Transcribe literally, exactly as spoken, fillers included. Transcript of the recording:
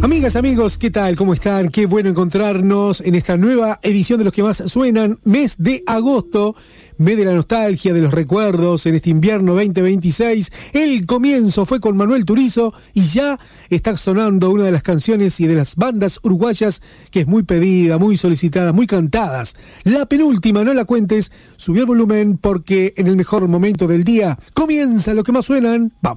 Amigas, amigos, ¿qué tal? ¿Cómo están? Qué bueno encontrarnos en esta nueva edición de Los que más suenan, mes de agosto, mes de la nostalgia, de los recuerdos, en este invierno veinte veintiséis. El comienzo fue con Manuel Turizo y ya está sonando una de las canciones y de las bandas uruguayas que es muy pedida, muy solicitada, muy cantadas. La penúltima, no la cuentes, subió el volumen porque en el mejor momento del día comienza Los que más suenan. Vamos.